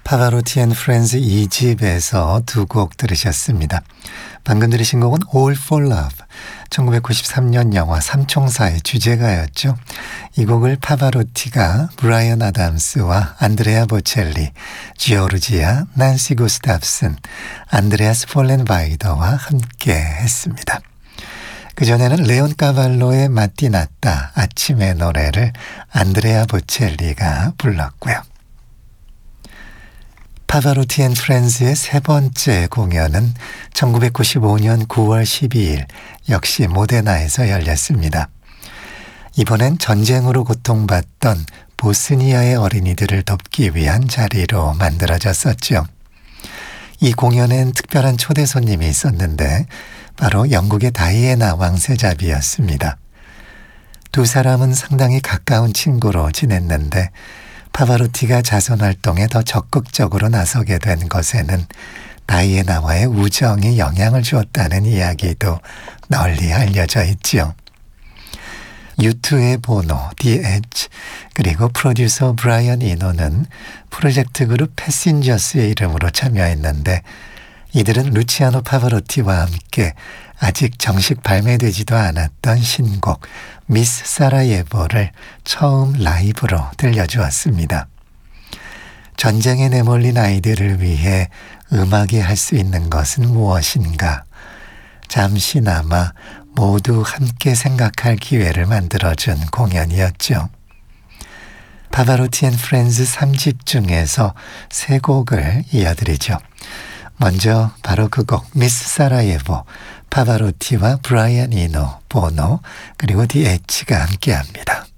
파바로티 앤 프렌즈 2집에서 두 곡 들으셨습니다. 방금 들으신 곡은 All for Love, 1993년 영화 삼총사의 주제가였죠. 이 곡을 파바로티가 브라이언 아담스와 안드레아 보첼리, 지오르지아, 난시 구스타프슨, 안드레아스 폴렌바이더와 함께 했습니다. 그전에는 레온 까발로의 마띠나따, 아침의 노래를 안드레아 보첼리가 불렀고요. 파바로티 앤 프렌즈의 세 번째 공연은 1995년 9월 12일 역시 모데나에서 열렸습니다. 이번엔 전쟁으로 고통받던 보스니아의 어린이들을 돕기 위한 자리로 만들어졌었죠. 이 공연엔 특별한 초대 손님이 있었는데 바로 영국의 다이애나 왕세자비였습니다. 두 사람은 상당히 가까운 친구로 지냈는데 파바로티가 자선활동에 더 적극적으로 나서게 된 것에는 다이애나와의 우정이 영향을 주었다는 이야기도 널리 알려져 있지요. U2의 보노, The Edge, 그리고 프로듀서 브라이언 이노는 프로젝트 그룹 패신저스의 이름으로 참여했는데 이들은 루치아노 파바로티와 함께 아직 정식 발매되지도 않았던 신곡 미스 사라예보를 처음 라이브로 들려주었습니다. 전쟁에 내몰린 아이들을 위해 음악이 할 수 있는 것은 무엇인가? 잠시나마 모두 함께 생각할 기회를 만들어준 공연이었죠. 파바로티 앤 프렌즈 3집 중에서 세 곡을 이어드리죠. 먼저 바로 그 곡 미스 사라예보, 파바로티와 브라이언 이노, 보노, 그리고 디 엣지가 함께합니다.